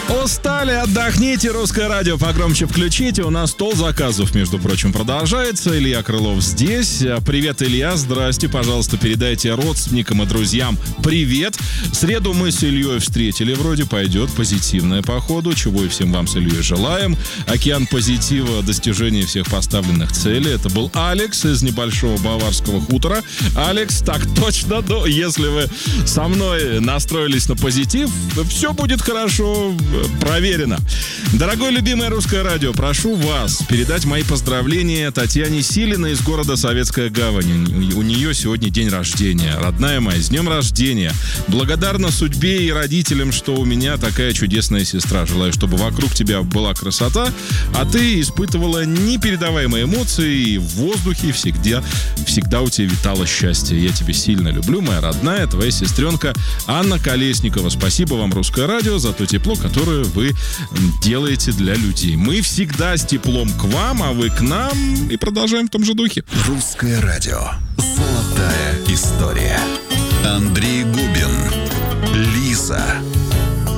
Устали? Отдохните. Русское радио погромче включите. У нас стол заказов, между прочим, продолжается. Илья Крылов здесь. Привет, Илья. Здрасте. Пожалуйста, передайте родственникам и друзьям привет. Среду мы с Ильей встретили. Вроде пойдет позитивная по ходу. Чего и всем вам с Ильей желаем. Океан позитива, достижения всех поставленных целей. Это был Алекс из небольшого баварского хутора. Алекс, так точно. Но если вы со мной настроились на позитив, все будет хорошо. Проверено. Дорогое любимое русское радио, прошу вас передать мои поздравления Татьяне Силиной из города Советская Гавань. У нее сегодня день рождения. Родная моя, с днем рождения. Благодарна судьбе и родителям, что у меня такая чудесная сестра. Желаю, чтобы вокруг тебя была красота, а ты испытывала непередаваемые эмоции, и в воздухе всегда у тебя витало счастье. Я тебя сильно люблю, моя родная, твоя сестренка Анна Колесникова. Спасибо вам, русское радио, за то тепло, которое вы делаете для людей. Мы всегда с теплом к вам, а вы к нам, и продолжаем в том же духе. Русское радио. Золотая история. Андрей